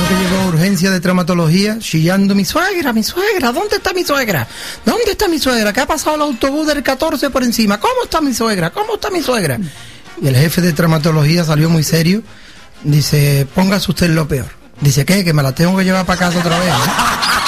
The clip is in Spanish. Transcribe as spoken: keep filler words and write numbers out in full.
que llegó a urgencia de traumatología, chillando: mi suegra, mi suegra, ¿dónde está mi suegra? ¿Dónde está mi suegra? ¿Qué ha pasado el autobús del catorce por encima? ¿Cómo está mi suegra? ¿Cómo está mi suegra? Y el jefe de traumatología salió muy serio, dice: póngase usted en lo peor. Dice: ¿qué? Que me la tengo que llevar para casa otra vez, ¿eh?